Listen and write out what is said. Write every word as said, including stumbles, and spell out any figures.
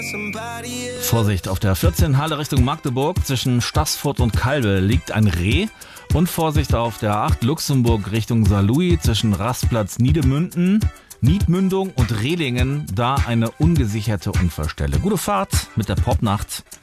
Vorsicht, auf der vierzehn Halle Richtung Magdeburg zwischen Staßfurt und Calbe liegt ein Reh. Und Vorsicht auf der acht Luxemburg Richtung Saarlouis zwischen Rastplatz Niedemünden, Niedmündung und Rehlingen, da eine ungesicherte Unfallstelle. Gute Fahrt mit der Popnacht.